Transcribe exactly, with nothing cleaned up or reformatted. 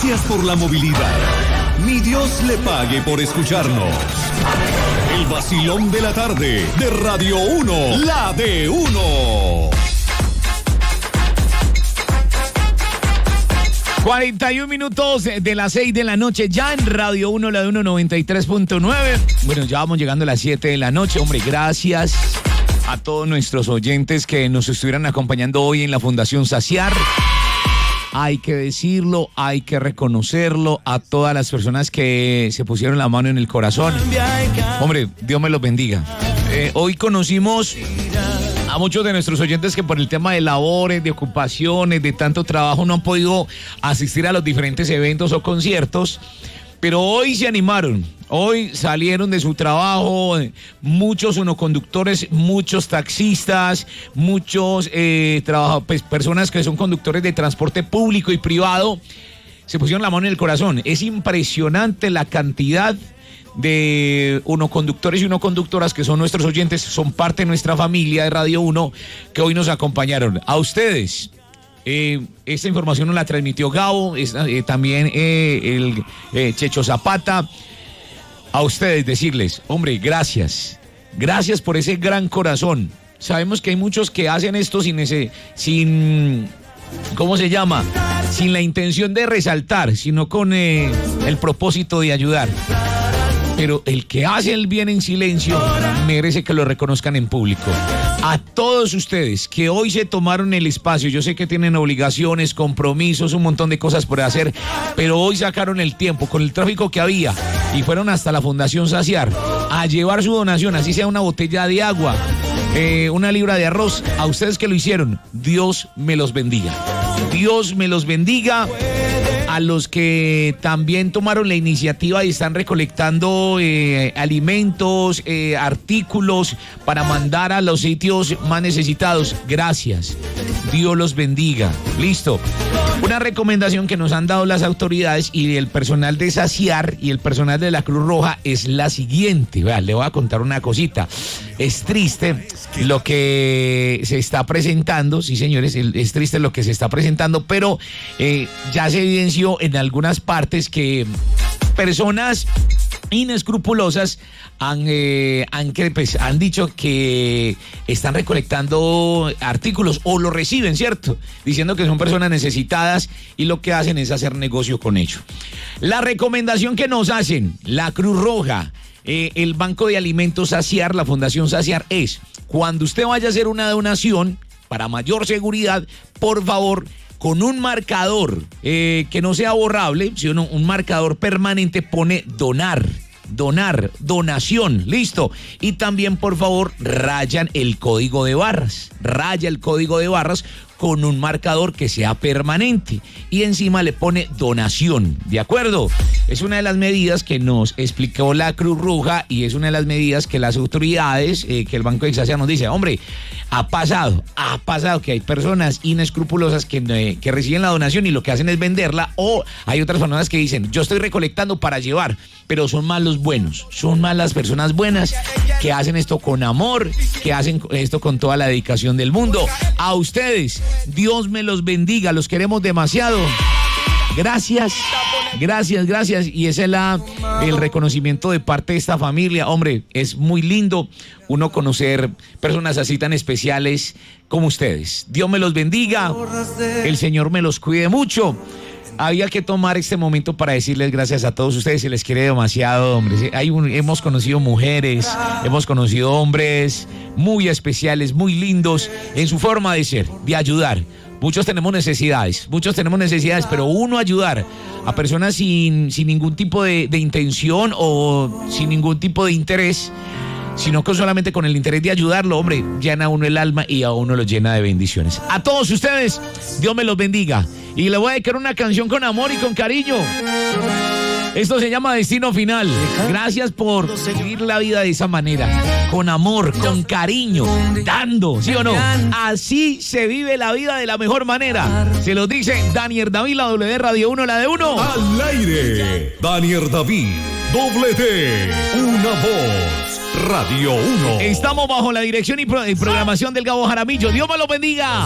Gracias por la movilidad. Ni Dios le pague por escucharnos. El vacilón de la tarde de Radio uno, la de uno. cuarenta y un minutos de las seis de la noche, ya en Radio uno, la de uno noventa y tres punto nueve. Bueno, ya vamos llegando a las siete de la noche. Hombre, gracias a todos nuestros oyentes que nos estuvieran acompañando hoy en la Fundación Saciar. Hay que decirlo, hay que reconocerlo a todas las personas que se pusieron la mano en el corazón. Hombre, Dios me los bendiga. Eh, hoy conocimos a muchos de nuestros oyentes que por el tema de labores, de ocupaciones, de tanto trabajo no han podido asistir a los diferentes eventos o conciertos, pero hoy se animaron, hoy salieron de su trabajo, muchos unoconductores, muchos taxistas, muchos eh, trabajo, pues, personas que son conductores de transporte público y privado, se pusieron la mano en el corazón. Es impresionante la cantidad de unoconductores y unoconductoras que son nuestros oyentes, son parte de nuestra familia de Radio uno, que hoy nos acompañaron. A ustedes, eh, esta información nos la transmitió Gabo, es, eh, también eh, el eh, Checho Zapata. A ustedes decirles, hombre, gracias, gracias por ese gran corazón. Sabemos que hay muchos que hacen esto sin ese, sin, ¿cómo se llama? Sin la intención de resaltar, sino con eh, el propósito de ayudar. Pero el que hace el bien en silencio merece que lo reconozcan en público. A todos ustedes que hoy se tomaron el espacio, yo sé que tienen obligaciones, compromisos, un montón de cosas por hacer, pero hoy sacaron el tiempo con el tráfico que había y fueron hasta la Fundación Saciar a llevar su donación, así sea una botella de agua, eh, una libra de arroz. A ustedes que lo hicieron, Dios me los bendiga. Dios me los bendiga. A los que también tomaron la iniciativa y están recolectando eh, alimentos, eh, artículos para mandar a los sitios más necesitados, gracias. Dios los bendiga. Listo. Una recomendación que nos han dado las autoridades y el personal de Saciar y el personal de la Cruz Roja es la siguiente. Vea, le voy a contar una cosita. Es triste lo que se está presentando, sí señores, es triste lo que se está presentando, pero eh, ya se evidenció en algunas partes que personas inescrupulosas han, eh, han, pues, han dicho que están recolectando artículos o lo reciben, ¿cierto? Diciendo que son personas necesitadas y lo que hacen es hacer negocio con ello. La recomendación que nos hacen la Cruz Roja, eh, el Banco de Alimentos Saciar, la Fundación Saciar, es cuando usted vaya a hacer una donación para mayor seguridad, por favor, con un marcador eh, que no sea borrable, sino un marcador permanente, pone donar, donar, donación, listo. Y también, por favor, rayan el código de barras, raya el código de barras con un marcador que sea permanente y encima le pone donación, ¿de acuerdo? Es una de las medidas que nos explicó la Cruz Roja y es una de las medidas que las autoridades, eh, que el Banco de Saciar nos dice, hombre, ha pasado, ha pasado que hay personas inescrupulosas que, eh, que reciben la donación y lo que hacen es venderla, o hay otras personas que dicen, yo estoy recolectando para llevar, pero son más los buenos, son más las personas buenas que hacen esto con amor, que hacen esto con toda la dedicación del mundo. A ustedes, Dios me los bendiga, los queremos demasiado. Gracias, gracias, gracias. Y ese es la, el reconocimiento de parte de esta familia. Hombre, es muy lindo uno conocer personas así tan especiales como ustedes. Dios me los bendiga, el Señor me los cuide mucho. Había que tomar este momento para decirles gracias a todos ustedes, se les quiere demasiado, hombre. Hay un, hemos conocido mujeres, hemos conocido hombres muy especiales, muy lindos en su forma de ser, de ayudar. Muchos tenemos necesidades, muchos tenemos necesidades, pero uno ayudar a personas sin, sin ningún tipo de, de intención o sin ningún tipo de interés, sino que solamente con el interés de ayudarlo, hombre, llena a uno el alma y a uno lo llena de bendiciones. A todos ustedes, Dios me los bendiga. Y le voy a dedicar una canción con amor y con cariño. Esto se llama Destino Final. Gracias por vivir la vida de esa manera, con amor, con cariño, dando, ¿sí o no? Así se vive la vida de la mejor manera. Se los dice Daniel David, la W Radio uno, la de uno. Al aire, Daniel David, doble T, una voz, Radio uno. Estamos bajo la dirección y, pro- y programación del Gabo Jaramillo. Dios me lo bendiga.